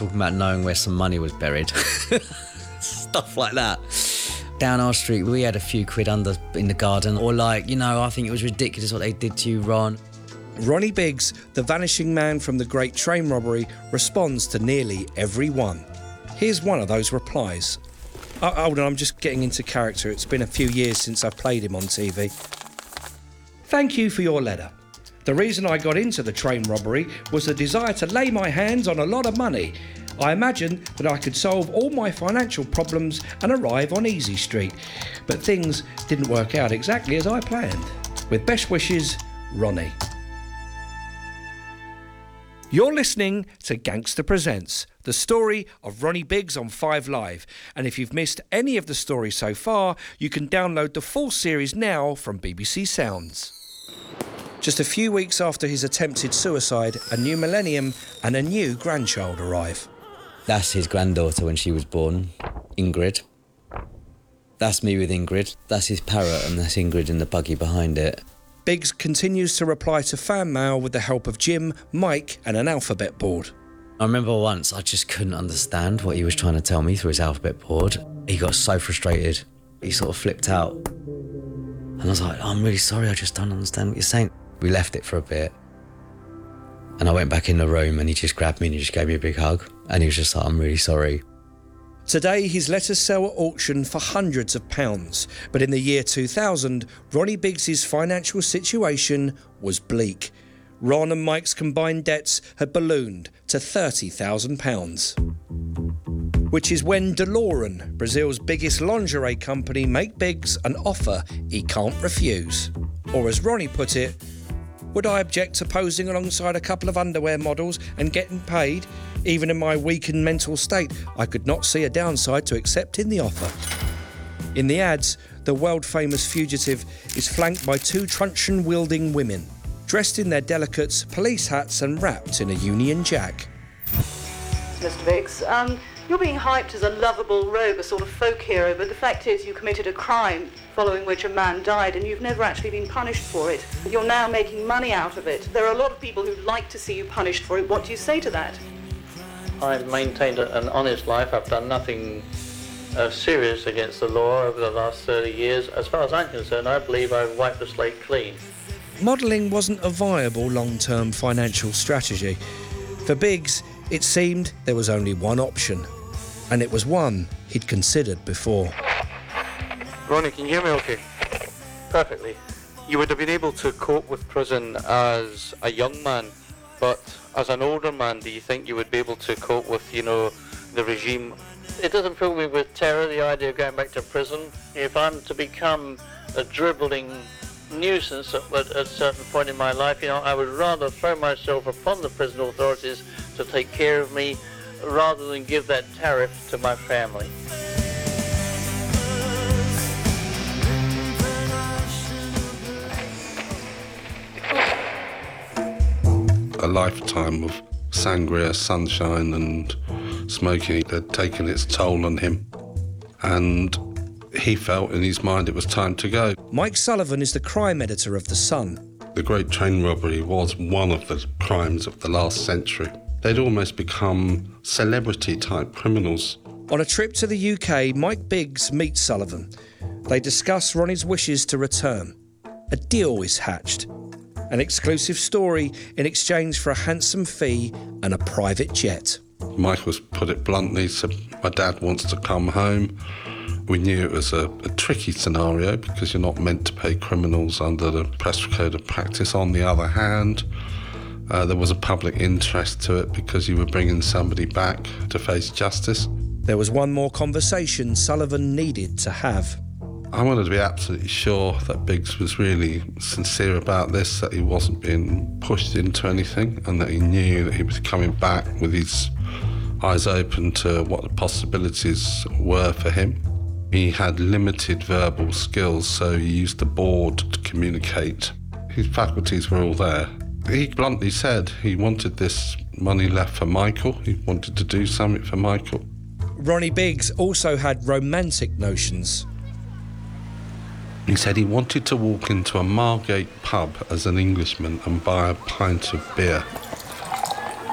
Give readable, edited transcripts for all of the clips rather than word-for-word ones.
talking about knowing where some money was buried. Stuff like that. Down our street, we had a few quid under in the garden. Or like, you know, I think it was ridiculous what they did to you, Ron. Ronnie Biggs, the vanishing man from the Great Train Robbery, responds to nearly every one. Here's one of those replies. Hold on, I'm just getting into character. It's been a few years since I've played him on TV. Thank you for your letter. The reason I got into the train robbery was the desire to lay my hands on a lot of money. I imagined that I could solve all my financial problems and arrive on Easy Street. But things didn't work out exactly as I planned. With best wishes, Ronnie. You're listening to Gangster Presents, the story of Ronnie Biggs on 5 Live. And if you've missed any of the stories so far, you can download the full series now from BBC Sounds. Just a few weeks after his attempted suicide, a new millennium and a new grandchild arrive. That's his granddaughter when she was born, Ingrid. That's me with Ingrid. That's his parrot, and that's Ingrid in the buggy behind it. Biggs continues to reply to fan mail with the help of Jim, Mike and an alphabet board. I remember once I just couldn't understand what he was trying to tell me through his alphabet board. He got so frustrated. He sort of flipped out. And I was like, I'm really sorry, I just don't understand what you're saying. We left it for a bit. And I went back in the room and he just grabbed me and he just gave me a big hug. And he was just like, I'm really sorry. Today, his letters sell at auction for hundreds of pounds. But in the year 2000, Ronnie Biggs' financial situation was bleak. Ron and Mike's combined debts had ballooned to £30,000. Which is when DeLorean, Brazil's biggest lingerie company, make Biggs an offer he can't refuse. Or as Ronnie put it, would I object to posing alongside a couple of underwear models and getting paid? Even in my weakened mental state, I could not see a downside to accepting the offer. In the ads, the world-famous fugitive is flanked by 2 truncheon-wielding women, dressed in their delicates, police hats and wrapped in a Union Jack. Mr. Biggs, you're being hyped as a lovable rogue, a sort of folk hero, but the fact is you committed a crime following which a man died and you've never actually been punished for it. You're now making money out of it. There are a lot of people who'd like to see you punished for it. What do you say to that? I've maintained an honest life. I've done nothing serious against the law over the last 30 years. As far as I'm concerned, I believe I've wiped the slate clean. Modelling wasn't a viable long-term financial strategy. For Biggs, it seemed there was only one option, and it was one he'd considered before. Ronnie, can you hear me okay? Perfectly. You would have been able to cope with prison as a young man, but as an older man, do you think you would be able to cope with, the regime? It doesn't fill me with terror, the idea of going back to prison. If I'm to become a dribbling nuisance at a certain point in my life, I would rather throw myself upon the prison authorities to take care of me rather than give that tariff to my family. A lifetime of sangria, sunshine and smoking had taken its toll on him, and he felt in his mind it was time to go. Mike Sullivan is the crime editor of The Sun. The Great Train Robbery was one of the crimes of the last century. They'd almost become celebrity-type criminals. On a trip to the UK, Mike Biggs meets Sullivan. They discuss Ronnie's wishes to return. A deal is hatched. An exclusive story in exchange for a handsome fee and a private jet. Michael's put it bluntly, said, my dad wants to come home. We knew it was a tricky scenario because you're not meant to pay criminals under the Press Code of Practice. On the other hand, there was a public interest to it because you were bringing somebody back to face justice. There was one more conversation Sullivan needed to have. I wanted to be absolutely sure that Biggs was really sincere about this, that he wasn't being pushed into anything, and that he knew that he was coming back with his eyes open to what the possibilities were for him. He had limited verbal skills, so he used the board to communicate. His faculties were all there. He bluntly said he wanted this money left for Michael. He wanted to do something for Michael. Ronnie Biggs also had romantic notions. He said he wanted to walk into a Margate pub as an Englishman and buy a pint of beer.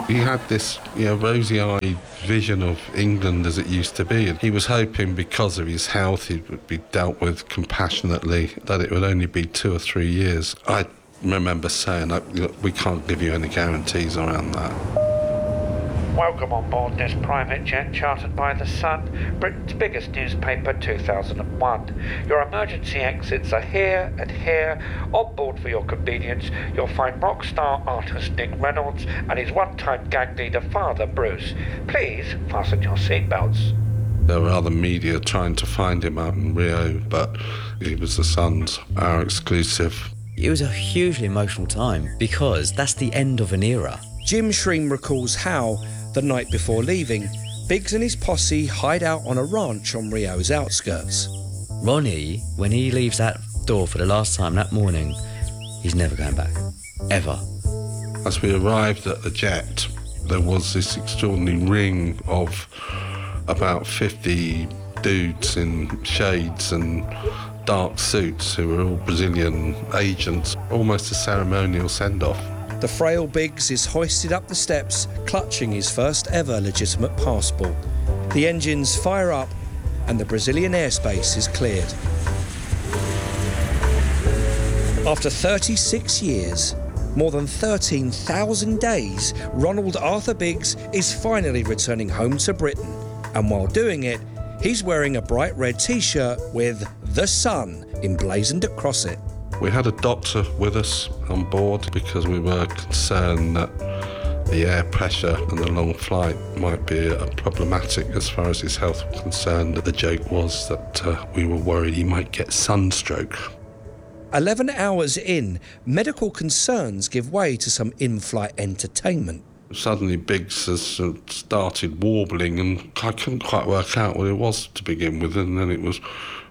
He had this, rosy-eyed vision of England as it used to be. And he was hoping because of his health he would be dealt with compassionately, that it would only be 2 or 3 years. I remember saying, we can't give you any guarantees around that. Welcome on board this private jet chartered by The Sun, Britain's biggest newspaper, 2001. Your emergency exits are here and here. On board for your convenience, you'll find rock star artist Nick Reynolds and his one-time gang leader father, Bruce. Please fasten your seatbelts. There were other media trying to find him out in Rio, but he was The Sun's, our exclusive. It was a hugely emotional time because that's the end of an era. Jim Shreem recalls how, the night before leaving, Biggs and his posse hide out on a ranch on Rio's outskirts. Ronnie, when he leaves that door for the last time that morning, he's never going back. Ever. As we arrived at the jet, there was this extraordinary ring of about 50 dudes in shades and dark suits who were all Brazilian agents, almost a ceremonial send-off. The frail Biggs is hoisted up the steps, clutching his first ever legitimate passport. The engines fire up and the Brazilian airspace is cleared. After 36 years, more than 13,000 days, Ronald Arthur Biggs is finally returning home to Britain. And while doing it, he's wearing a bright red T-shirt with The Sun emblazoned across it. We had a doctor with us on board because we were concerned that the air pressure and the long flight might be problematic as far as his health was concerned. The joke was that we were worried he might get sunstroke. 11 hours in, medical concerns give way to some in-flight entertainment. Suddenly Biggs has started warbling and I couldn't quite work out what it was to begin with, and then it was